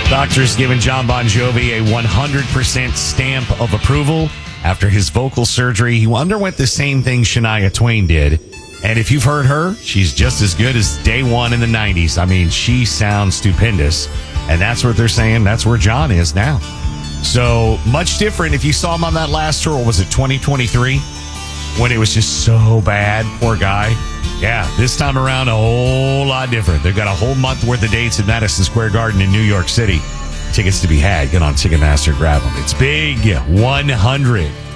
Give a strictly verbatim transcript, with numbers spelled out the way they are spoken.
Doctors giving John Bon Jovi a one hundred percent stamp of approval after his vocal surgery. He underwent the same thing Shania Twain did. And if you've heard her, she's just as good as day one in the nineties. I mean, she sounds stupendous. And that's what they're saying. That's where John is now. So much different. If you saw him on that last tour, was it twenty twenty-three? When it was just so bad, poor guy. Yeah, this time around, a whole lot different. They've got a whole month worth of dates at Madison Square Garden in New York City. Tickets to be had. Get on Ticketmaster, grab them. It's big. one hundred.